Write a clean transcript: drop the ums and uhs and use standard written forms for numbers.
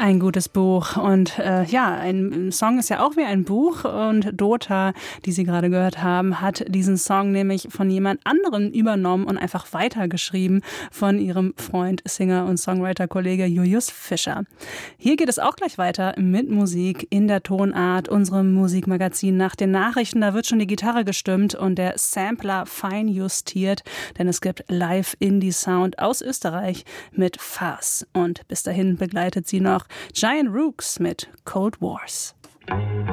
Ein gutes Buch und ein Song ist ja auch wie ein Buch und Dota, die Sie gerade gehört haben, hat diesen Song nämlich von jemand anderem übernommen und einfach weitergeschrieben von ihrem Freund, Singer und Songwriter-Kollege Julius Fischer. Hier geht es auch gleich weiter mit Musik in der Tonart, unserem Musikmagazin nach den Nachrichten. Da wird schon die Gitarre gestimmt und der Sampler fein justiert, denn es gibt Live-Indie-Sound aus Österreich mit Fass. Und bis dahin begleitet sie noch Giant Rooks mit Cold Wars.